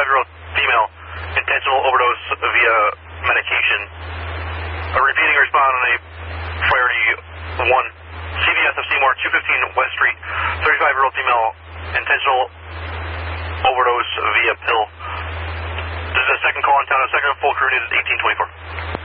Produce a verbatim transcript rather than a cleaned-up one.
thirty-five-year-old female, intentional overdose via medication. A repeating respond on a priority one. C V S of Seymour, two fifteen West Street, thirty-five-year-old female, intentional overdose via pill. This is a second call in town, a second full crew needed eighteen twenty-four.